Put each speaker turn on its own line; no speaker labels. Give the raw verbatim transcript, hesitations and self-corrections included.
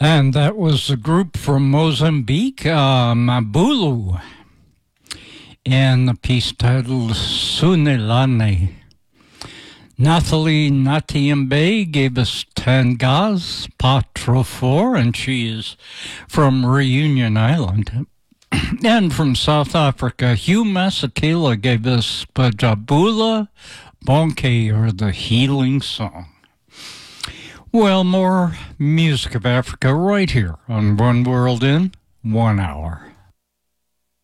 And that was the group from Mozambique, uh, Mabulu, and the piece titled Sunilane. Nathalie Natiembe gave us Tangas Patrofor, and she is from Reunion Island. And from South Africa, Hugh Masakela gave us Pajabula Bonke, or the Healing Song. Well, more music of Africa right here on One World in One Hour.